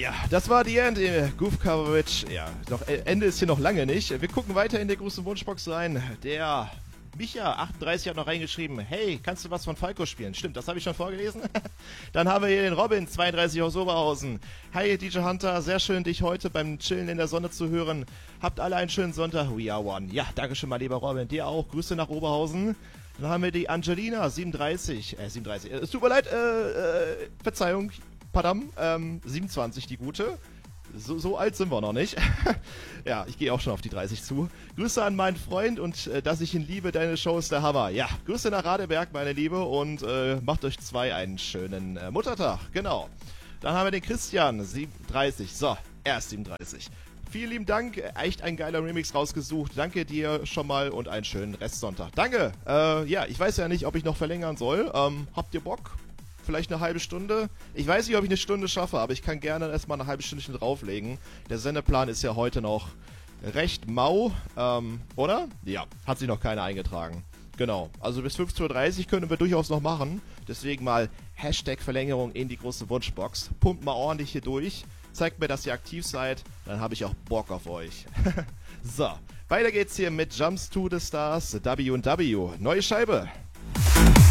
Ja, das war die End, Goof Coverage. Ja, Ende ist hier noch lange nicht. Wir gucken weiter in der großen Wunschbox rein. Der Micha, 38, hat noch reingeschrieben, hey, kannst du was von Falco spielen? Stimmt, das habe ich schon vorgelesen. Dann haben wir hier den Robin, 32 aus Oberhausen. Hi DJ Hunter, sehr schön, dich heute beim Chillen in der Sonne zu hören. Habt alle einen schönen Sonntag. We are one. Ja, danke schön mal, lieber Robin. Dir auch. Grüße nach Oberhausen. Dann haben wir die Angelina, 37. Es tut mir leid, Verzeihung, Padam, 27, die gute. So alt sind wir noch nicht. Ja, ich gehe auch schon auf die 30 zu. Grüße an meinen Freund und dass ich ihn liebe, deine Show ist der Hammer. Ja, Grüße nach Radeberg, meine Liebe, und macht euch zwei einen schönen Muttertag. Genau. Dann haben wir den Christian, 37. So, er ist 37. Vielen lieben Dank, echt ein geiler Remix rausgesucht. Danke dir schon mal und einen schönen Restsonntag. Danke. Ja, ich weiß ja nicht, ob ich noch verlängern soll. Habt ihr Bock? Vielleicht eine halbe Stunde. Ich weiß nicht, ob ich eine Stunde schaffe, aber ich kann gerne erstmal eine halbe Stündchen drauflegen. Der Sendeplan ist ja heute noch recht mau, oder? Ja, hat sich noch keiner eingetragen. Genau, also bis 15:30 Uhr können wir durchaus noch machen. Deswegen mal Hashtag Verlängerung in die große Wunschbox. Pumpt mal ordentlich hier durch. Zeigt mir, dass ihr aktiv seid. Dann habe ich auch Bock auf euch. So, weiter geht's hier mit Jumps to the Stars, W&W. Neue Scheibe.